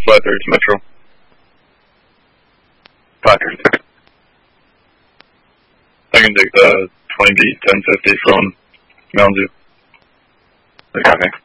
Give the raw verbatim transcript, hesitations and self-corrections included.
fly thirty to Metro. five thirty. I can take the twenty B ten fifty from Mountain View. Okay.